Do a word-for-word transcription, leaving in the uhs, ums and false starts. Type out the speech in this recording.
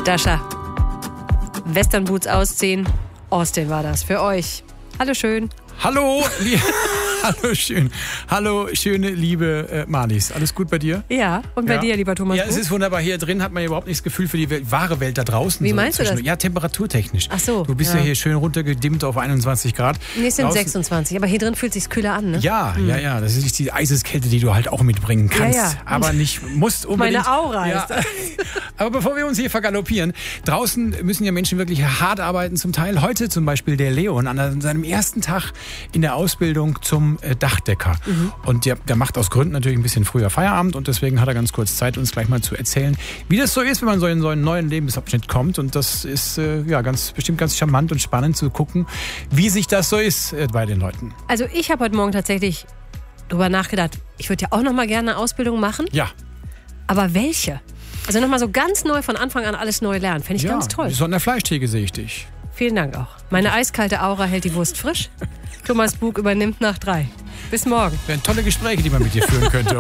Dasha. Westernboots ausziehen. Austin war das für euch. Hallo schön. Hallo, li- hallo schön. Hallo, schöne, liebe äh, Marlies. Alles gut bei dir? Ja, und bei Ja. dir, lieber Thomas? Ja, es ist wunderbar. Hier drin hat man überhaupt nicht das Gefühl für die Welt, wahre Welt da draußen. Wie so meinst du das? Ja, temperaturtechnisch. Ach so, Du bist ja, ja. hier schön runtergedimmt auf einundzwanzig Grad. Nee, es sind Draußen- sechsundzwanzig, aber hier drin fühlt es sich kühler an, ne? Ja, ja, ja. Das ist die Eiseskälte, die du halt auch mitbringen kannst. Ja, ja. Aber nicht musst unbedingt. Meine Aura ja. ist das. Aber bevor wir uns hier vergaloppieren, draußen müssen ja Menschen wirklich hart arbeiten zum Teil. Heute zum Beispiel der Leon an seinem ersten Tag in der Ausbildung zum äh, Dachdecker. Mhm. Und der, der macht aus Gründen natürlich ein bisschen früher Feierabend und deswegen hat er ganz kurz Zeit, uns gleich mal zu erzählen, wie das so ist, wenn man so in so einen neuen Lebensabschnitt kommt. Und das ist äh, ja ganz bestimmt ganz charmant und spannend zu gucken, wie sich das so ist äh, bei den Leuten. Also ich habe heute Morgen tatsächlich drüber nachgedacht, ich würde ja auch noch mal gerne eine Ausbildung machen. Ja. Aber welche? Also noch mal so ganz neu, von Anfang an alles neu lernen. Fände ich ja, ganz toll. So an der Fleischtheke sehe ich dich. Vielen Dank auch. Meine eiskalte Aura hält die Wurst frisch. Thomas Bug übernimmt nach drei. Bis morgen. Wären tolle Gespräche, die man mit dir führen könnte.